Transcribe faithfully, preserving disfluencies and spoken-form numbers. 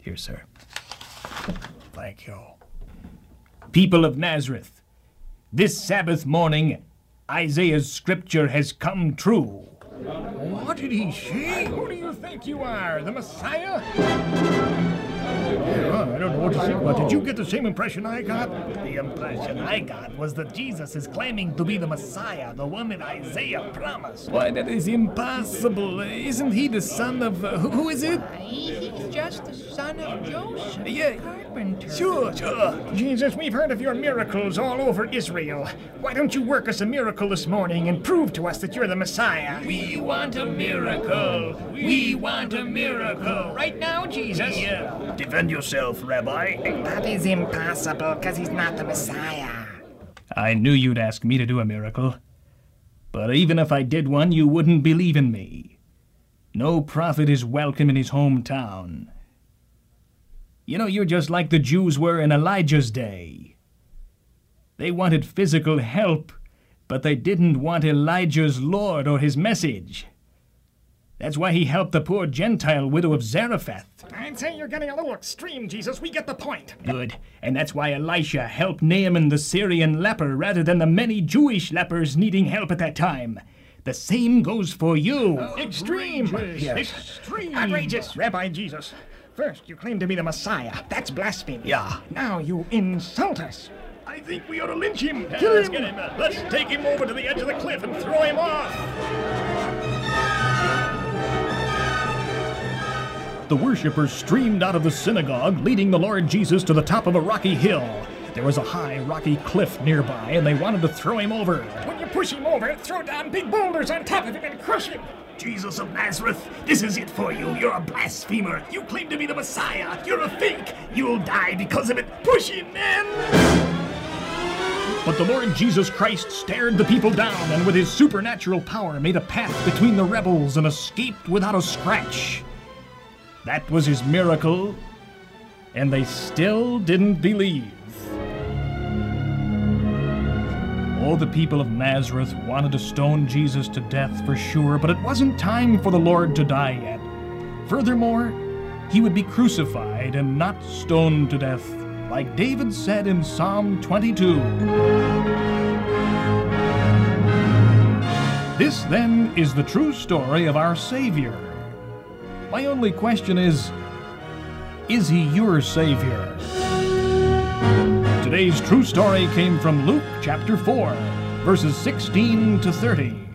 Here, sir. Thank you. People of Nazareth, this Sabbath morning, Isaiah's scripture has come true. What did he say? Who do you think you are, the Messiah? Yeah, I don't know what to think, but did you get the same impression I got? The impression I got was that Jesus is claiming to be the Messiah, the one that Isaiah promised. Why, that is impossible. Isn't he the son of... Uh, who, who is it? He's just the son of Joseph, Yeah, the carpenter. Sure, sure. Jesus, we've heard of your miracles all over Israel. Why don't you work us a miracle this morning and prove to us that you're the Messiah? We want a miracle. We want a miracle. Right now, Jesus. Yeah. Defend yourself, Rabbi. That is impossible, because he's not the Messiah. I knew you'd ask me to do a miracle. But even if I did one, you wouldn't believe in me. No prophet is welcome in his hometown. You know, you're just like the Jews were in Elijah's day. They wanted physical help, but they didn't want Elijah's Lord or his message. That's why he helped the poor Gentile widow of Zarephath. I'd say you're getting a little extreme, Jesus. We get the point. Good. And that's why Elisha helped Naaman the Syrian leper rather than the many Jewish lepers needing help at that time. The same goes for you. Oh, extreme. Yes. Extreme. Outrageous. Rabbi Jesus, first you claim to be the Messiah. That's blasphemy. Yeah. Now you insult us. I think we ought to lynch him. Kill Yeah, let's him. get him. Uh, let's take him over to the edge of the cliff and throw him off. The worshippers streamed out of the synagogue, leading the Lord Jesus to the top of a rocky hill. There was a high, rocky cliff nearby, and they wanted to throw him over. When you push him over, throw down big boulders on top of him and crush him. Jesus of Nazareth, this is it for you. You're a blasphemer. You claim to be the Messiah. You're a fake. You'll die because of it. Push him, man! But the Lord Jesus Christ stared the people down, and with his supernatural power made a path between the rebels and escaped without a scratch. That was his miracle, and they still didn't believe. All the people of Nazareth wanted to stone Jesus to death for sure, but it wasn't time for the Lord to die yet. Furthermore, he would be crucified and not stoned to death, like David said in Psalm twenty-two. This, then, is the true story of our Savior. My only question is, is he your Savior? Today's true story came from Luke chapter four, verses sixteen to thirty.